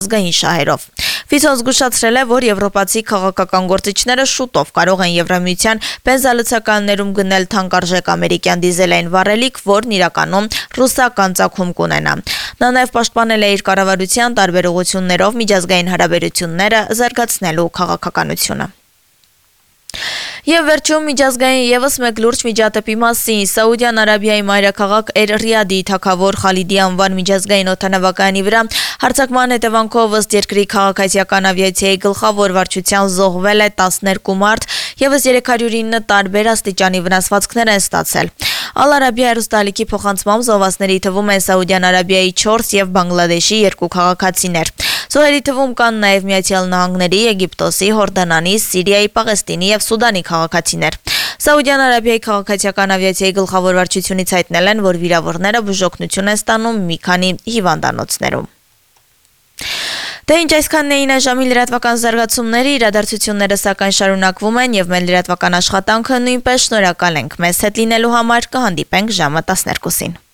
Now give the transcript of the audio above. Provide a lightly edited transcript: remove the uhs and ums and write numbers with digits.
ազգային շահերով։ Ֆիցոն զգուշացրել է, որ եվրոպացի քաղաքական գործիչները շուտով կարող են Եվրամիության բենզալցականներում գնել թանկարժեք ամերիկյան դիզելային վառելիք, որն իրականում ռուսական ծագում կունենա։ Նա նաև պաշտպանել է իր կառավարության տարբեր ուղղություններով միջազգային հարաբերությունները զարգացնելու քաղաքականությունը։ Եվ վերջում միջազգային ևս մեկ լուրջ միջադեպի մասին։ Սաուդյան Արաբիայի մայրաքաղաք Էր-Ռիադի թագավոր Խալիդի անվան միջազգային օդանավակայանի վրա հարձակման հետևանքով ըստ երկրի քաղաքացիական ավիացիայի գլխավոր վարչության զոհվել է 12 մարդ, ևս 309 տարբեր աստիճանի վնասվածքներ են ստացել։ Ալ-Արաբիա հեռուստաալիքի փոխանցմամբ զոհվածների թվում են Սաուդյան Արաբիայի 4 եւ Բանգլադեշի 2 քաղաքացիներ։ Զոհերի թվում կան նաև Միացյալ Նահանգների, Եգիպտոսի, Հորդանանի, Սիրիայի, Պաղեստինի եւ Սուդանի քաղաքացիներ։ Սաուդյան Արաբիայի քաղաքացիական ավիացիայի գլխավոր վարչությունից հայտնել են, որ վիրավորները բուժօգնություն են ստանում մի քանի հիվանդանոցներում։ Դե ինչ այսքանն էին այժմի լրատվական զարգացումները, իրադարձությունները սակայն շարունակվում են եւ մեր լրատվական աշխատանքը նույնպես շնորհակալ ենք մեզ հետ լինելու համար, կհանդիպենք ժամը 12-ին։